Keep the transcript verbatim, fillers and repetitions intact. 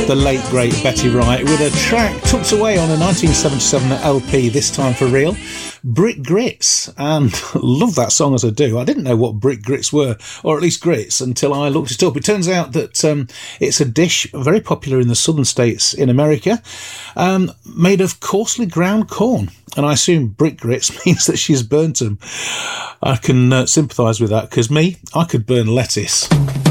the late, great Betty Wright with a track tucked away on a nineteen seventy-seven L P, this time for real, Brick Grits. And love that song as I do. I didn't know what brick grits were, or at least grits, until I looked it up. It turns out that um, it's a dish very popular in the southern states in America, um, made of coarsely ground corn. And I assume brick grits means that she's burnt them. I can uh, sympathise with that, because me, I could burn lettuce.